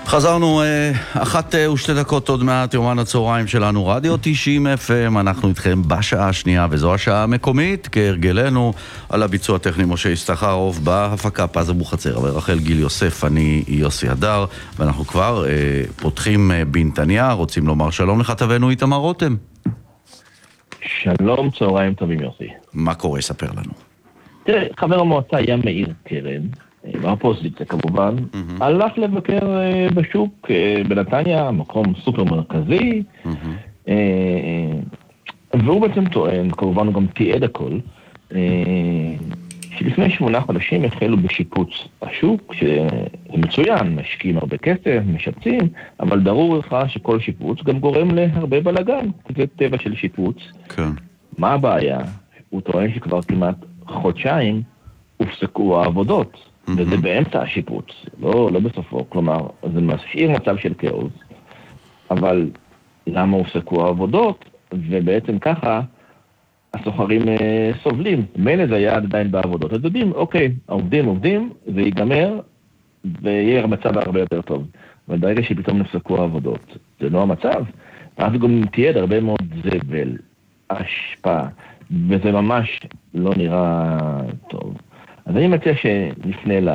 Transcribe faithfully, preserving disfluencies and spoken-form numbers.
חזרנו אחת ושתי דקות עוד מעט, יומן הצהריים שלנו, רדיו תשעים אף אם. אנחנו איתכם בשעה השנייה, וזו השעה המקומית, כהרגלנו. על הביצוע הטכני משה ישתחרוף, בהפקה פז אבוחצירא ורחל גיל יוסף, אני יוסי הדר, ואנחנו כבר אה, פותחים אה, בנתניה. רוצים לומר שלום לכתבנו איתמר רותם. שלום, צהריים טובים יוסי. מה קורה? ספר לנו. תראה, חבר המועצה היה מאיר קרן, באופוזיציה כמובן, mm-hmm. הלך לבקר uh, בשוק uh, בנתניה, מקום סופר מרכזי, mm-hmm. uh, uh, והוא בעצם טוען, כמובן הוא גם תיעד הכל, uh, שלפני שמונה חודשים החלו בשיפוץ השוק, שזה מצוין, משקיעים הרבה כסף, משפצים, אבל ברור לך שכל שיפוץ גם גורם להרבה בלגן, זה טבע של שיפוץ. כן. מה הבעיה? הוא טוען שכבר כמעט חודשיים הופסקו העבודות, וזה באמצע השיפוץ, לא, לא בסופו, כלומר, זה משאיר מצב של כאוס, אבל למה הופסקו העבודות? ובעצם ככה הסוחרים אה, סובלים, מילא זה היה עדיין בעבודות, אז יודעים, אוקיי, העובדים עובדים, זה ייגמר, ויהיה מצב הרבה יותר טוב, אבל ברגע שפתאום נפסקו העבודות, זה לא המצב, אז גם תהיה הרבה מאוד זבל, השפעה, וזה ממש לא נראה טוב. אז אני מציע שנפנה לה,